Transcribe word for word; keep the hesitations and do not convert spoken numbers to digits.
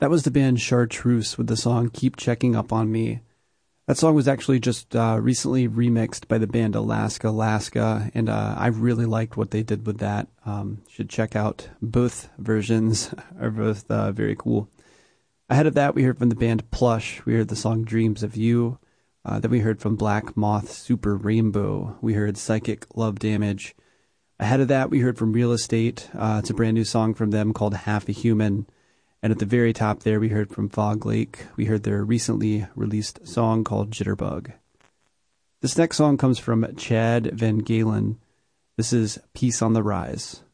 That was the band Chartreuse with the song Keep Checking Up on Me. That song was actually just uh, recently remixed by the band Alaska Alaska, and uh, I really liked what they did with that. Um, should check out both versions, are both uh, very cool. Ahead of that, we heard from the band Plush. We heard the song Dreams of You. Uh, then we heard from Black Moth Super Rainbow. We heard Psychic Love Damage. Ahead of that, we heard from Real Estate. Uh, it's a brand new song from them called Half a Human. And at the very top there, we heard from Fog Lake. We heard their recently released song called Jitterbug. This next song comes from Chad Van Galen. This is Peace on the Rise.